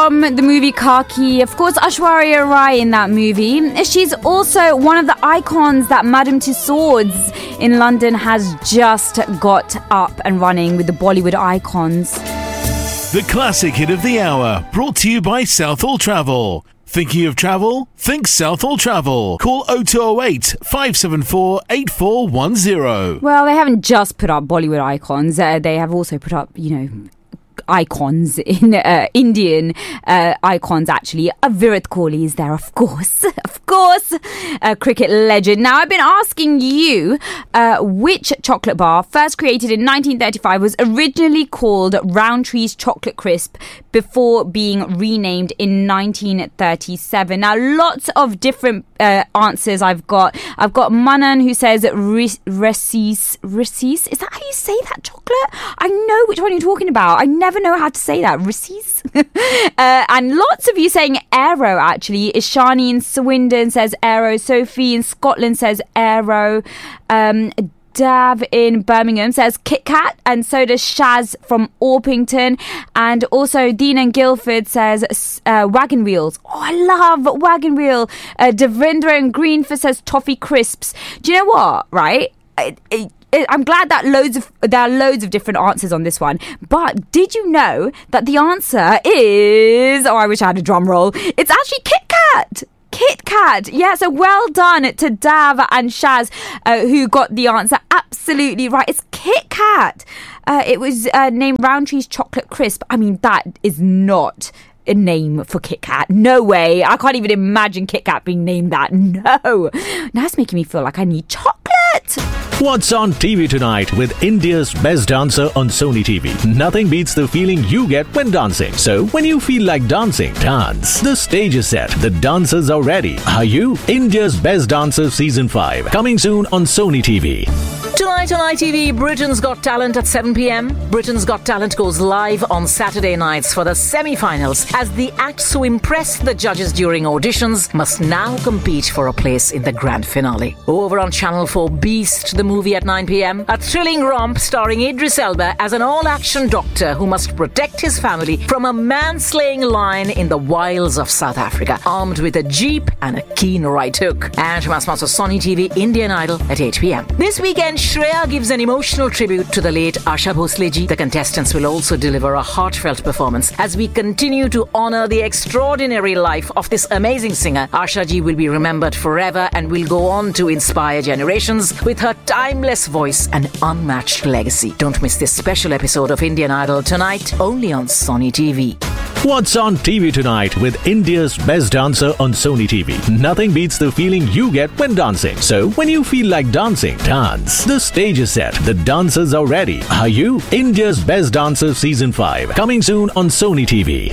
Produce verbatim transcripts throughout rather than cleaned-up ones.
from the movie Khaki. Of course, Aishwarya Rai in that movie. She's also one of the icons that Madame Tussauds in London has just got up and running with the Bollywood icons. The classic hit of the hour, brought to you by Southall Travel. Thinking of travel? Think Southall Travel. Call oh two oh eight, five seven four, eight four one oh. Well, they haven't just put up Bollywood icons. Uh, they have also put up, you know, icons in uh, Indian uh, icons actually. uh, Virat Kohli is there, of course, of course, a cricket legend. Now, I've been asking you uh, which chocolate bar, first created in nineteen thirty-five, was originally called Rowntree's Chocolate Crisp before being renamed in nineteen thirty-seven. Now, lots of different uh, answers I've got. I've got Manan who says Reese's. Reese's? Is that how you say that chocolate? I know which one you're talking about. I never know how to say that. Reese's? uh, and lots of you saying Aero, actually. Ishani in Swindon says Aero. Sophie in Scotland says Aero. Um... Dav in Birmingham says Kit Kat, and so does Shaz from Orpington. And also Dean in Guildford says uh, Wagon Wheels. Oh, I love Wagon Wheel. Uh, Devendra in Greenford says Toffee Crisps. Do you know what, right? It, it, I'm glad that loads of there are loads of different answers on this one. But did you know that the answer is... Oh, I wish I had a drum roll. It's actually Kit Kat. Kit Kat. Yeah, so well done to Dav and Shaz uh, who got the answer absolutely right. It's Kit Kat. Uh, it was uh, named Rowntree's Chocolate Crisp. I mean, that is not a name for Kit Kat. No way. I can't even imagine Kit Kat being named that. No. Now it's making me feel like I need chocolate. What's on T V tonight with India's best dancer on Sony T V? Nothing beats the feeling you get when dancing. So when you feel like dancing, dance. The stage is set. The dancers are ready. Are you? India's Best Dancer Season five. Coming soon on Sony T V. Tonight on I T V, Britain's Got Talent at seven p.m. Britain's Got Talent goes live on Saturday nights for the semi-finals as the acts who impressed the judges during auditions must now compete for a place in the grand finale. Over on Channel four, Beast, the movie at nine p.m. A thrilling romp starring Idris Elba as an all-action doctor who must protect his family from a man-slaying lion in the wilds of South Africa, armed with a jeep and a keen right hook. And from our sponsor Sony T V, Indian Idol at eight p.m. This weekend, Shreya gives an emotional tribute to the late Asha Bhosle ji. The contestants will also deliver a heartfelt performance as we continue to honor the extraordinary life of this amazing singer. Asha ji will be remembered forever and will go on to inspire generations with her timeless voice and unmatched legacy. Don't miss this special episode of Indian Idol tonight, only on Sony T V. What's on T V tonight with India's best dancer on Sony T V? Nothing beats the feeling you get when dancing. So when you feel like dancing, dance. The stage is set. The dancers are ready. Are you? India's Best Dancer Season five. Coming soon on Sony T V.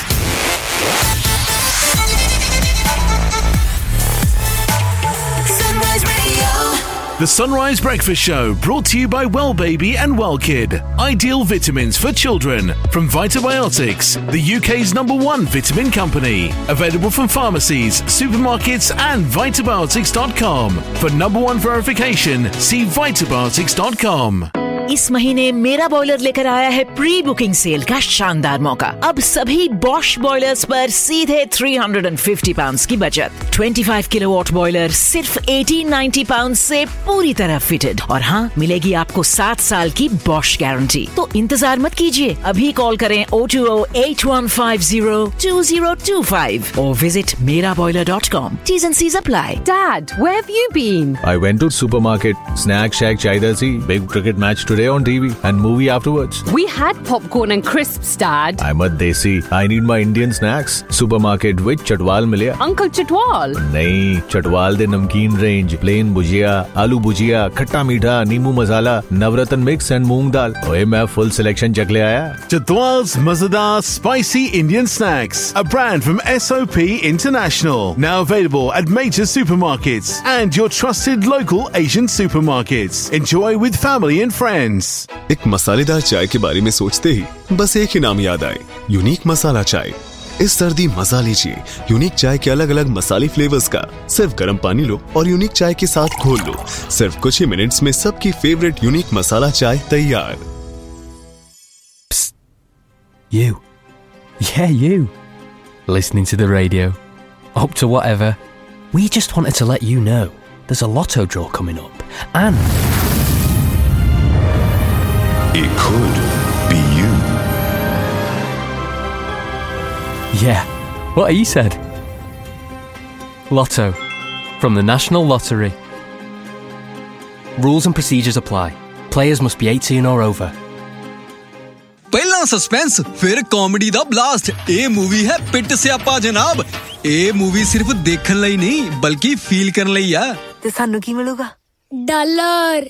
The Sunrise Breakfast Show, brought to you by Well Baby and Well Kid. Ideal vitamins for children from Vitabiotics, the U K's number one vitamin company. Available from pharmacies, supermarkets and vitabiotics dot com. For number one verification, see vitabiotics dot com. इस महीने मेरा boiler लेकर आया है pre booking cell का शानदार मौका। अब सभी बॉश बॉयलर्स पर सीधे तीन सौ पचास पाउंड्स की बचत। पच्चीस किलोवाट बॉयलर सिर्फ अठारह सौ नब्बे पाउंड्स से पूरी तरह फिटेड, और हाँ, मिलेगी आपको सात साल की बॉश गारंटी। तो इंतजार मत कीजिए, अभी कॉल करें oh two oh, eight one five oh, two oh two five or visit mera boiler dot com. T's and C's apply. Dad, where have you been? I went to supermarket. Snack shack chahiye thi. Big cricket match today on T V and movie afterwards. We had popcorn and crisps, Dad. I'm a desi. I need my Indian snacks. Supermarket with Chatwal milya. Uncle Chatwal? नहीं, Chatwal de namkeen range, plain bhujia, aloo bhujia, khatta meetha, neemu masala, navratan mix and moong dal. ओए मैं full selection check ले आया. Chatwal's Mazadar Spicy Indian Snacks, a brand from S O P International, now available at major supermarkets and your trusted local Asian supermarkets. Enjoy with family and friends. एक मसालेदार चाय के बारे में सोचते ही बस एक ही नाम याद आए, यूनिक मसाला चाय। इस सर्दी मजा लीजिए यूनिक चाय के अलग अलग मसाले फ्लेवर्स का। सिर्फ गर्म पानी लो और यूनिक चाय के साथ घोल लो। सिर्फ कुछ ही मिनट्स में सबकी फेवरेट यूनिक मसाला चाय तैयार। You. Yeah, you. listening to the radio, up to whatever. We just wanted to let you know there's a lotto draw coming up, and it could be you. yeah, what he said. Lotto, from the National Lottery. Rules and procedures apply. Players must be eighteen or over. ਪਹਿਲਾਂ suspense ਫਿਰ comedy ਦਾ blast ਇਹ movie ਹੈ ਪਿੱਟ ਸਿਆਪਾ ਜਨਾਬ ਇਹ movie ਸਿਰਫ ਦੇਖਣ ਲਈ ਨਹੀਂ ਬਲਕਿ ਫੀਲ ਕਰਨ ਲਈ ਆ ਤੇ ਸਾਨੂੰ ਕੀ ਮਿਲੂਗਾ ਡਾਲਰ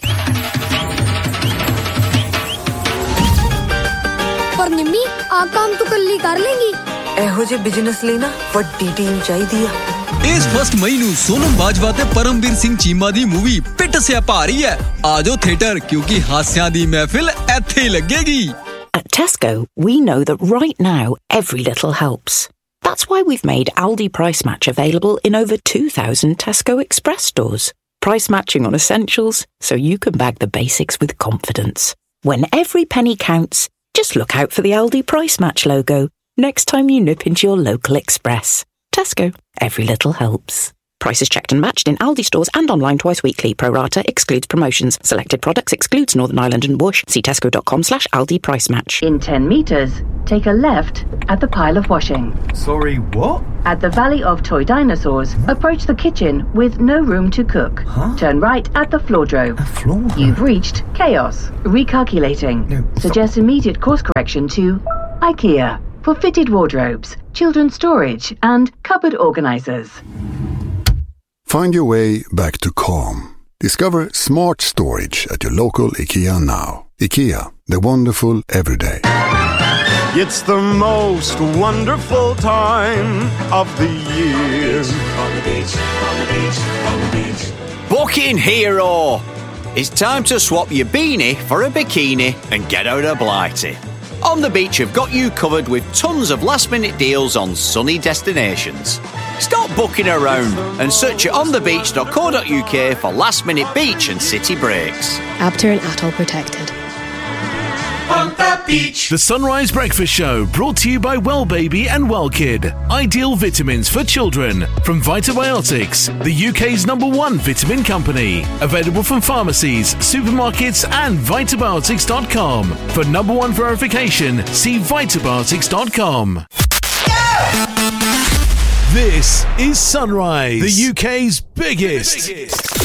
ਪਰ ਨਿੰਮੀ ਆ ਕੰਮ ਤੂੰ ਕੱਲੀ ਕਰ ਲੇਂਗੀ ਇਹੋ ਜਿਹੇ ਬਿਜ਼ਨਸ ਲਈ ਨਾ ਵੱਡੀ ਟੀਮ ਚਾਹੀਦੀ ਆ ਇਸ ਫਸਟ ਮਈ ਨੂੰ ਸੋਨਮ ਬਾਜਵਾ ਤੇ ਪਰਮਵੀਰ ਸਿੰਘ ਚੀਮਾ ਦੀ ਮੂਵੀ ਪਿੱਟ ਸਿਆਪਾ ਆ ਰਹੀ ਹੈ ਆਜੋ ਥੀਏਟਰ ਕਿਉਂਕਿ ਹਾਸਿਆਂ ਦੀ ਮਹਿਫਿਲ ਇੱਥੇ ਹੀ ਲੱਗੇਗੀ At Tesco, we know that right now, every little helps. That's why we've made Aldi Price Match available in over two thousand Tesco Express stores. Price matching on essentials, so you can bag the basics with confidence. When every penny counts, just look out for the Aldi Price Match logo next time you nip into your local Express. Tesco, every little helps. Prices checked and matched in Aldi stores and online twice weekly. Pro rata excludes promotions. Selected products excludes Northern Ireland and Bush. See tesco.com slash Aldi price match. In ten metres, take a left at the pile of washing. Sorry, what? At the Valley of Toy Dinosaurs, approach the kitchen with no room to cook. Huh? Turn right at the floordrome. A floor? You've reached Chaos. Recalculating. No, Suggest immediate course correction to IKEA for fitted wardrobes, children's storage and cupboard organisers. Find your way back to calm. Discover smart storage at your local IKEA now. IKEA, the wonderful everyday. It's the most wonderful time of the year. On the beach, on the beach, on the beach. Booking Hero! It's time to swap your beanie for a bikini and get out of Blighty. On the Beach have got you covered with tons of last-minute deals on sunny destinations. Stop booking around and search at on the beach dot co dot uk for last-minute beach and city breaks. Abter and Atoll protected. On the beach. The Sunrise Breakfast Show brought to you by Wellbaby and Wellkid. Ideal vitamins for children from Vitabiotics, the U K's number one vitamin company. Available from pharmacies, supermarkets and vitabiotics dot com. For number one verification, see vitabiotics dot com. This is Sunrise, the U K's biggest. biggest.